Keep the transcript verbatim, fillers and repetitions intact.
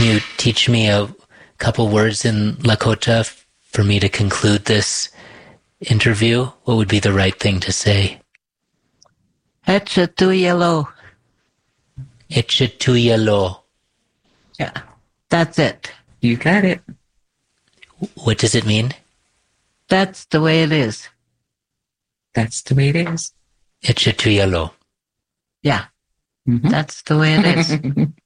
Can you teach me a couple words in Lakota for me to conclude this interview? What would be the right thing to say? Etchetuyelo. Etchetuyelo. Yeah, that's it. You got it. What does it mean? That's the way it is. That's the way it is. Etchetuyelo. Yeah, Mm-hmm. that's the way it is.